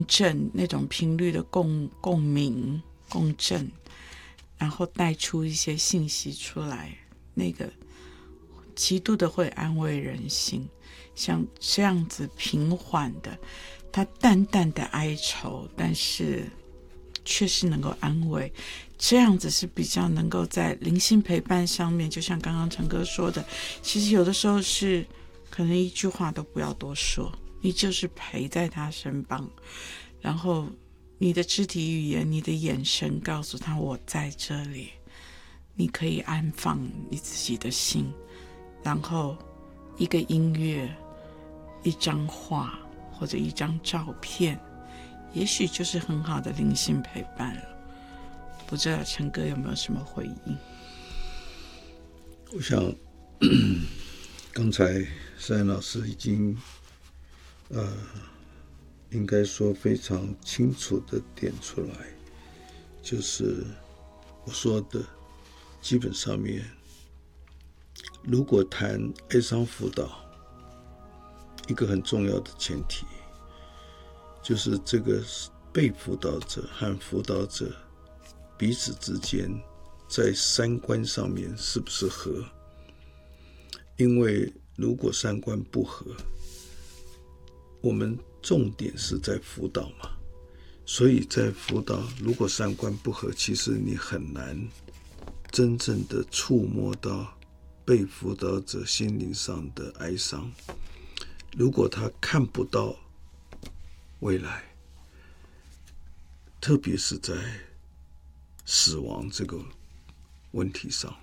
振，那种频率的共鸣、共振，然后带出一些信息出来，那个极度的会安慰人心。像这样子平缓的，他淡淡的哀愁，但是却是能够安慰，这样子是比较能够在灵性陪伴上面，就像刚刚陈哥说的，其实有的时候是可能一句话都不要多说，你就是陪在他身旁，然后你的肢体语言，你的眼神告诉他我在这里，你可以安放你自己的心，然后一个音乐，一张画或者一张照片，也许就是很好的灵性陪伴了。不知道陈哥有没有什么回应？ 我想刚才赛恩老师已经应该说非常清楚的点出来，就是我说的基本上面，如果谈哀伤辅导，一个很重要的前提就是这个被辅导者和辅导者彼此之间在三观上面是不是合。因为如果三观不合，我们重点是在辅导嘛，所以在辅导如果三观不合，其实你很难真正的触摸到被辅导者心灵上的哀伤。如果他看不到未来，特别是在死亡这个问题上，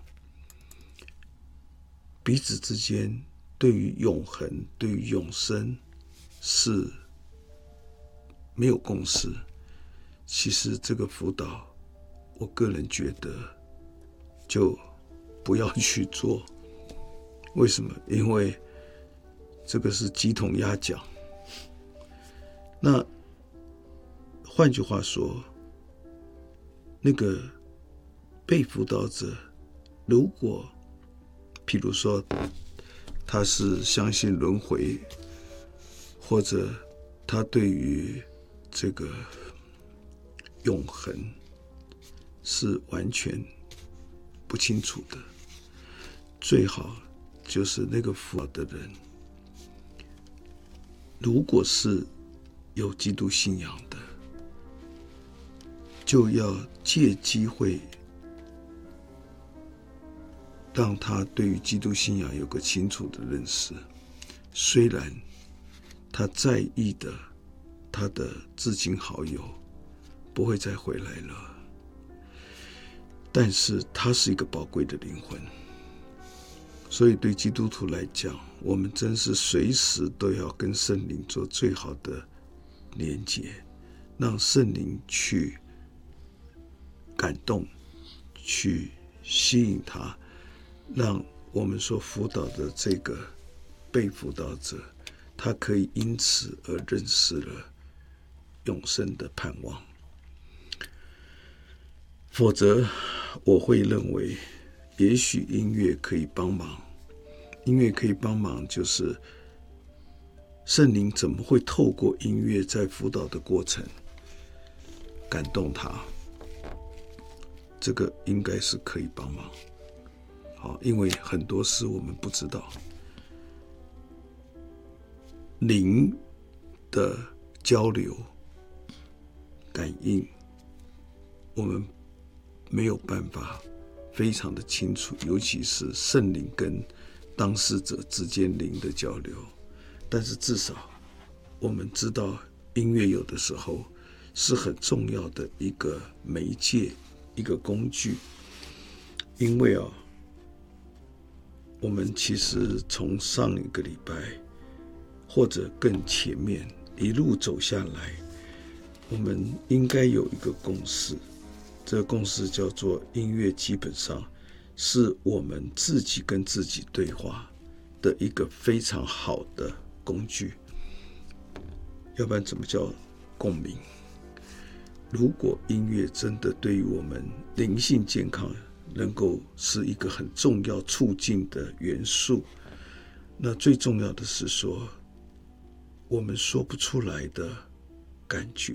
彼此之间对于永恒、对于永生是没有共识，其实这个辅导，我个人觉得就不要去做。为什么？因为这个是鸡同鸭讲。那换句话说，那个被辅导者，如果譬如说他是相信轮回，或者他对于这个永恒是完全不清楚的，最好就是那个辅导的人，如果是有基督信仰的，就要借机会让他对于基督信仰有个清楚的认识。虽然他在意的他的至亲好友不会再回来了，但是他是一个宝贵的灵魂。所以对基督徒来讲，我们真是随时都要跟圣灵做最好的连结，让圣灵去感动，去吸引他，让我们所辅导的这个被辅导者，他可以因此而认识了永生的盼望。否则我会认为也许音乐可以帮忙。音乐可以帮忙，就是圣灵怎么会透过音乐在辅导的过程感动他，这个应该是可以帮忙。好，因为很多事我们不知道，灵的交流感应我们没有办法非常的清楚，尤其是圣灵跟当事者之间灵的交流。但是至少我们知道音乐有的时候是很重要的一个媒介，一个工具。因为我们其实从上一个礼拜或者更前面一路走下来，我们应该有一个共识，这个共识叫做音乐基本上是我们自己跟自己对话的一个非常好的工具。要不然怎么叫共鸣？如果音乐真的对于我们灵性健康能够是一个很重要促进的元素，那最重要的是说，我们说不出来的感觉，